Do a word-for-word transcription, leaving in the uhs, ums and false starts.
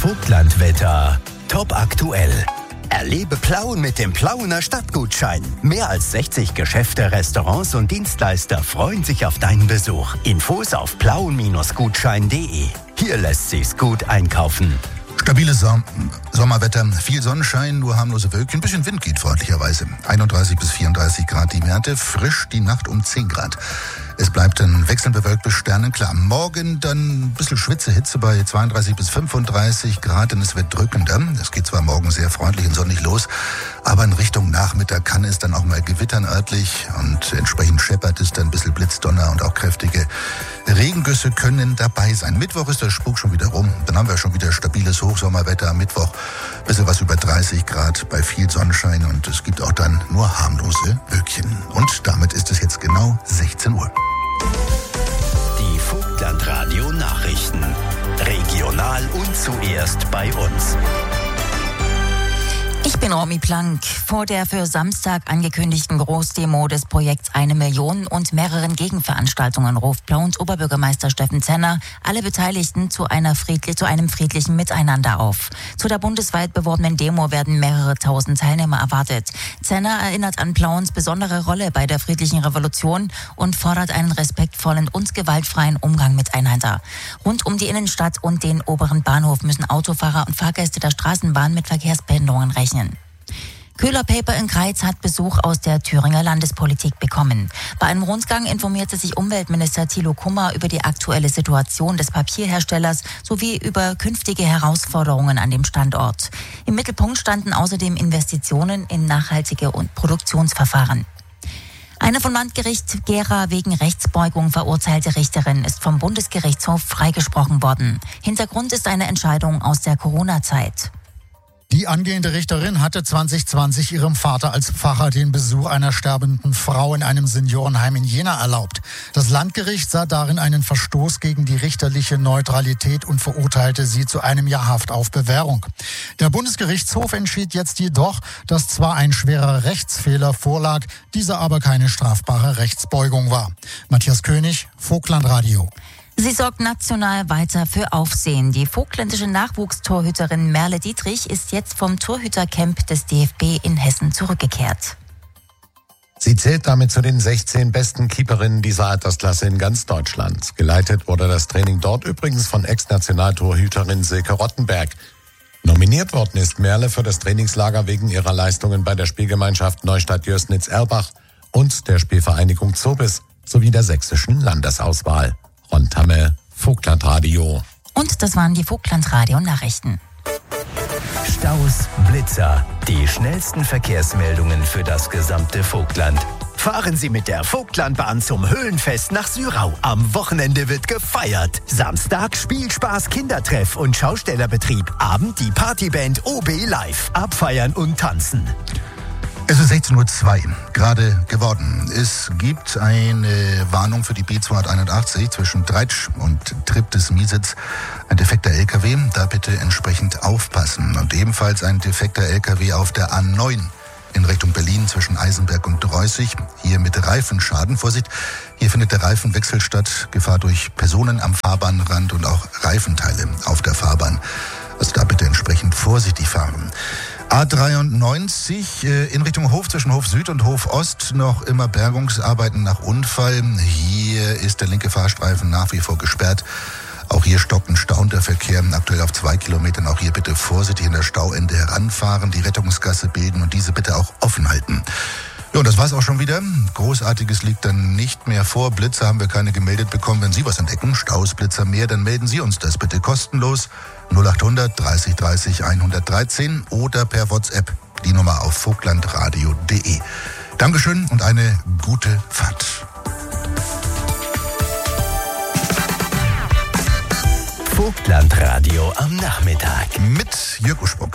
Vogtlandwetter. Top aktuell. Erlebe Plauen mit dem Plauener Stadtgutschein. Mehr als sechzig Geschäfte, Restaurants und Dienstleister freuen sich auf deinen Besuch. Infos auf plauen Gutschein punkt de. Hier lässt sich's gut einkaufen. Stabiles Som- Sommerwetter, viel Sonnenschein, nur harmlose Wölkchen, ein bisschen Wind geht freundlicherweise. einunddreißig bis vierunddreißig Grad die Werte, frisch die Nacht um zehn Grad. Es bleibt dann wechselnd bewölkt bis sternenklar. Morgen dann ein bisschen Schwitze, Hitze bei zweiunddreißig bis fünfunddreißig Grad, denn es wird drückender. Es geht zwar morgen sehr freundlich und sonnig los, aber in Richtung Nachmittag kann es dann auch mal gewittern örtlich und entsprechend scheppert es dann ein bisschen Blitzdonner und auch kräftige Regengüsse können dabei sein. Mittwoch ist der Spuk schon wieder rum. Dann haben wir schon wieder stabiles Hochsommerwetter am Mittwoch. Bisschen was über dreißig Grad bei viel Sonnenschein und es gibt auch dann nur harmlose Wölkchen. Und damit ist es jetzt genau sechzehn Uhr. Die Vogtlandradio Nachrichten. Regional und zuerst bei uns. Ich bin Romy Plank. Vor der für Samstag angekündigten Großdemo des Projekts Eine Million und mehreren Gegenveranstaltungen ruft Plauens Oberbürgermeister Steffen Zenner alle Beteiligten zu, einer friedli- zu einem friedlichen Miteinander auf. Zu der bundesweit beworbenen Demo werden mehrere tausend Teilnehmer erwartet. Zenner erinnert an Plauens besondere Rolle bei der friedlichen Revolution und fordert einen respektvollen und gewaltfreien Umgang miteinander. Rund um die Innenstadt und den oberen Bahnhof müssen Autofahrer und Fahrgäste der Straßenbahn mit Verkehrsbehinderungen rechnen. Köhler Paper in Greiz hat Besuch aus der Thüringer Landespolitik bekommen. Bei einem Rundgang informierte sich Umweltminister Thilo Kummer über die aktuelle Situation des Papierherstellers sowie über künftige Herausforderungen an dem Standort. Im Mittelpunkt standen außerdem Investitionen in nachhaltige und Produktionsverfahren. Eine vom Landgericht Gera wegen Rechtsbeugung verurteilte Richterin ist vom Bundesgerichtshof freigesprochen worden. Hintergrund ist eine Entscheidung aus der Corona-Zeit. Die angehende Richterin hatte zwanzig zwanzig ihrem Vater als Pfarrer den Besuch einer sterbenden Frau in einem Seniorenheim in Jena erlaubt. Das Landgericht sah darin einen Verstoß gegen die richterliche Neutralität und verurteilte sie zu einem Jahr Haft auf Bewährung. Der Bundesgerichtshof entschied jetzt jedoch, dass zwar ein schwerer Rechtsfehler vorlag, dieser aber keine strafbare Rechtsbeugung war. Matthias König, Vogtlandradio. Sie sorgt national weiter für Aufsehen. Die vogtländische Nachwuchstorhüterin Merle Dietrich ist jetzt vom Torhütercamp des D F B in Hessen zurückgekehrt. Sie zählt damit zu den sechzehn besten Keeperinnen dieser Altersklasse in ganz Deutschland. Geleitet wurde das Training dort übrigens von Ex-Nationaltorhüterin Silke Rottenberg. Nominiert worden ist Merle für das Trainingslager wegen ihrer Leistungen bei der Spielgemeinschaft Neustadt-Jößnitz-Erbach und der Spielvereinigung Zobis sowie der sächsischen Landesauswahl. Ron Tamme, Vogtlandradio. Und das waren die Vogtlandradio-Nachrichten. Staus, Blitzer. Die schnellsten Verkehrsmeldungen für das gesamte Vogtland. Fahren Sie mit der Vogtlandbahn zum Höhlenfest nach Syrau. Am Wochenende wird gefeiert. Samstag Spielspaß, Kindertreff und Schaustellerbetrieb. Abend die Partyband O B live. Abfeiern und tanzen. Es ist sechzehn Uhr zwei gerade geworden. Es gibt eine Warnung für die B zweihunderteinundachtzig zwischen Dreitsch und Triptis-Miesitz. Ein defekter L K W, da bitte entsprechend aufpassen. Und ebenfalls ein defekter L K W auf der A neun in Richtung Berlin zwischen Eisenberg und Dreußig. Hier mit Reifenschaden. Vorsicht, hier findet der Reifenwechsel statt. Gefahr durch Personen am Fahrbahnrand und auch Reifenteile auf der Fahrbahn. Also da bitte entsprechend vorsichtig fahren. A dreiundneunzig äh, in Richtung Hof zwischen Hof Süd und Hof Ost noch immer Bergungsarbeiten nach Unfall. Hier ist der linke Fahrstreifen nach wie vor gesperrt. Auch hier stockt und staunt der Verkehr aktuell auf zwei Kilometern. Auch hier bitte vorsichtig in der Stauende heranfahren, die Rettungsgasse bilden und diese bitte auch offen halten. Ja, und das war's auch schon wieder. Großartiges liegt dann nicht mehr vor. Blitzer haben wir keine gemeldet bekommen. Wenn Sie was entdecken, Staus, Blitzer mehr, dann melden Sie uns das bitte kostenlos. null acht hundert dreißig dreißig hundertdreizehn oder per WhatsApp die Nummer auf vogtlandradio punkt de. Dankeschön und eine gute Fahrt. Vogtlandradio am Nachmittag Mit Jörg Uschbrock.